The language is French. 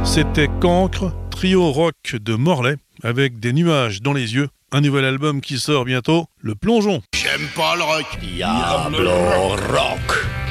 C'était Cancre, trio rock de Morlaix, avec des nuages dans les yeux. Un nouvel album qui sort bientôt, Le Plongeon. J'aime pas le rock. Diablo Rock.